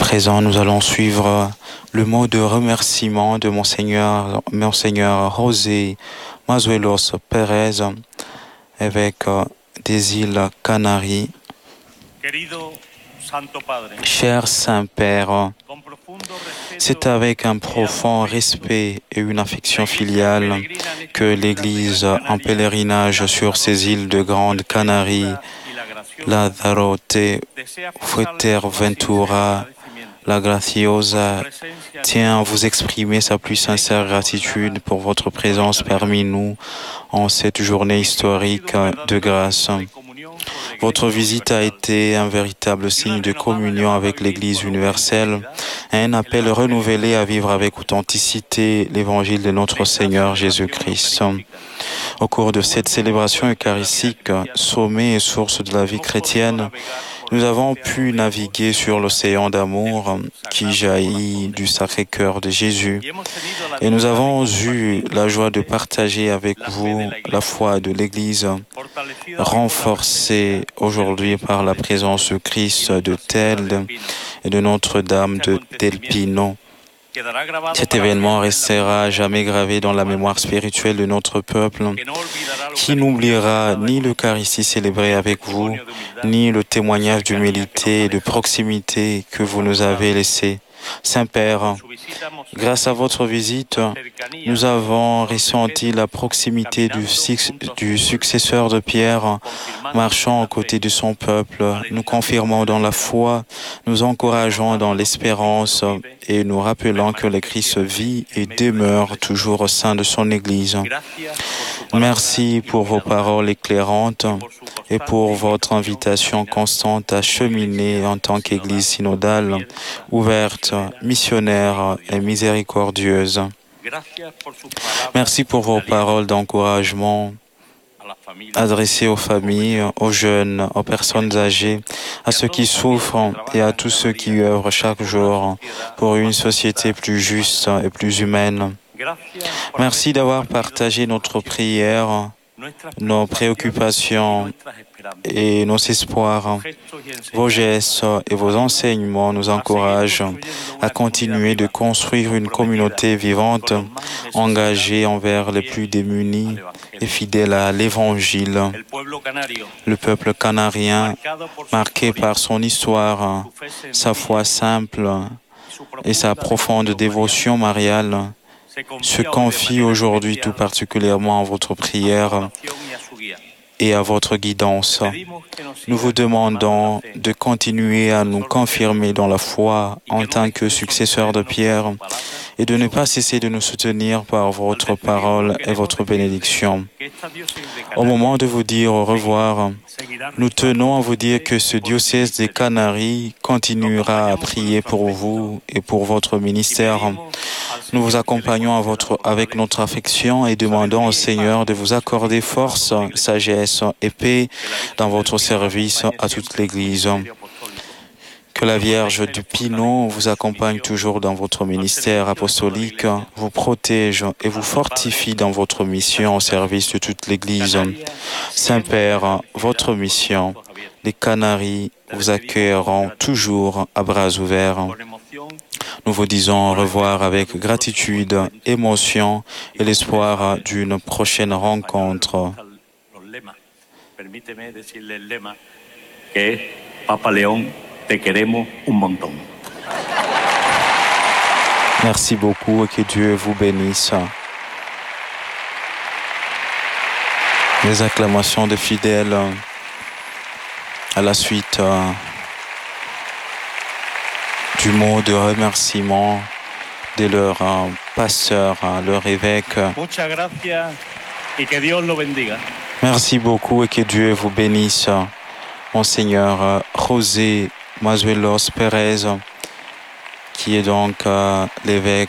présent, nous allons suivre le mot de remerciement de Monseigneur José Mazuelos Pérez, évêque des îles Canaries. Cher Saint-Père, c'est avec un profond respect et une affection filiale que l'Église en pèlerinage sur ces îles de Grande Canarie, Lanzarote, Fuerteventura, La Graciosa, tient à vous exprimer sa plus sincère gratitude pour votre présence parmi nous en cette journée historique de grâce. Votre visite a été un véritable signe de communion avec l'Église universelle et un appel renouvelé à vivre avec authenticité l'Évangile de notre Seigneur Jésus-Christ. Au cours de cette célébration eucharistique, sommet et source de la vie chrétienne, nous avons pu naviguer sur l'océan d'amour qui jaillit du Sacré-Cœur de Jésus. Et nous avons eu la joie de partager avec vous la foi de l'Église, renforcée aujourd'hui par la présence de Christ de Telde et de Notre-Dame del Pino. Cet événement restera à jamais gravé dans la mémoire spirituelle de notre peuple, qui n'oubliera ni l'Eucharistie célébrée avec vous, ni le témoignage d'humilité et de proximité que vous nous avez laissé. Saint-Père, grâce à votre visite, nous avons ressenti la proximité du successeur de Pierre, marchant aux côtés de son peuple, nous confirmant dans la foi, nous encourageant dans l'espérance et nous rappelant que le Christ vit et demeure toujours au sein de son Église. Merci pour vos paroles éclairantes et pour votre invitation constante à cheminer en tant qu'Église synodale, ouverte, missionnaire et miséricordieuse. Merci pour vos paroles d'encouragement adressées aux familles, aux jeunes, aux personnes âgées, à ceux qui souffrent et à tous ceux qui œuvrent chaque jour pour une société plus juste et plus humaine. Merci d'avoir partagé notre prière, nos préoccupations et nos espoirs. Vos gestes et vos enseignements nous encouragent à continuer de construire une communauté vivante, engagée envers les plus démunis et fidèle à l'Évangile. Le peuple canarien, marqué par son histoire, sa foi simple et sa profonde dévotion mariale, se confie aujourd'hui tout particulièrement à votre prière et à votre guidance. Nous vous demandons de continuer à nous confirmer dans la foi en tant que successeurs de Pierre et de ne pas cesser de nous soutenir par votre parole et votre bénédiction. Au moment de vous dire au revoir, nous tenons à vous dire que ce diocèse des Canaries continuera à prier pour vous et pour votre ministère. Nous vous accompagnons avec notre affection et demandons au Seigneur de vous accorder force, sagesse et paix dans votre service à toute l'Église. Que la Vierge du Pinot vous accompagne toujours dans votre ministère apostolique, vous protège et vous fortifie dans votre mission au service de toute l'Église. Saint-Père, votre mission, les Canaries vous accueilleront toujours à bras ouverts. Nous vous disons au revoir avec gratitude, émotion et l'espoir d'une prochaine rencontre. Papa León, te queremos un montón. Merci beaucoup et que Dieu vous bénisse. Les acclamations des fidèles à la suite du mot de remerciement de leur pasteur, leur évêque. Muchas gracias y que Dios lo bendiga. Merci beaucoup et que Dieu vous bénisse. Monseigneur José Mazuelos Pérez, qui est donc l'évêque